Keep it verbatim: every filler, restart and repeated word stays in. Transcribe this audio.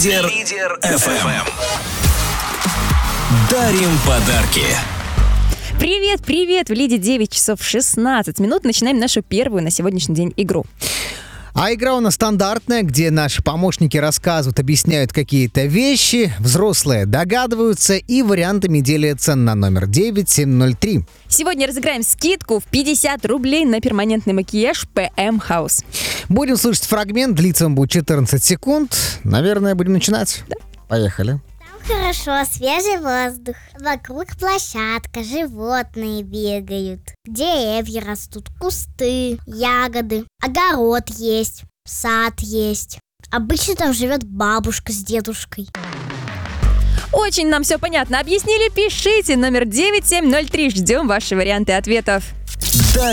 Лидер, Лидер эф эм. Дарим подарки. Привет, привет! В Лиде девять часов шестнадцать минут. Начинаем нашу первую на сегодняшний день игру. А игра у нас стандартная, где наши помощники рассказывают, объясняют какие-то вещи, взрослые догадываются и вариантами делятся на номер девять семь ноль три. Сегодня разыграем скидку в пятьдесят рублей на перманентный макияж пэ эм House. Будем слушать фрагмент, длится он будет четырнадцать секунд. Наверное, будем начинать. Да. Поехали. Хорошо, свежий воздух. Вокруг площадка, животные бегают. Деревья растут, кусты, ягоды. Огород есть, сад есть. Обычно там живет бабушка с дедушкой. Очень нам все понятно. Объяснили? Пишите номер девять семь ноль три. Ждем ваши варианты ответов.